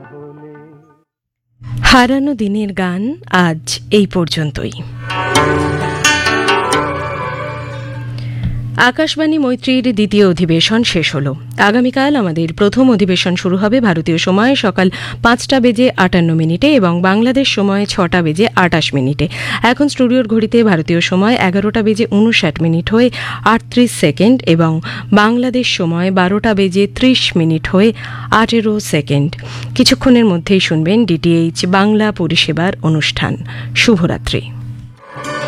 হারানো দিনের গান আজ এই পর্যন্তই। আকাশবাণী মৈত্রীর দ্বিতীয় অধিবেশন শেষ হল। আগামীকাল আমাদের প্রথম অধিবেশন শুরু হবে ভারতীয় সময় সকাল 5:58 এবং বাংলাদেশ সময় 6:28। এখন স্টুডিওর ঘড়িতে ভারতীয় সময় 11:59 হয়ে 38 সেকেন্ড এবং বাংলাদেশ সময় 12:30 হয়ে 18 সেকেন্ড। কিছুক্ষণের মধ্যেই শুনবেন ডিটিএইচ বাংলা পরিষেবার অনুষ্ঠান। শুভরাত্রি।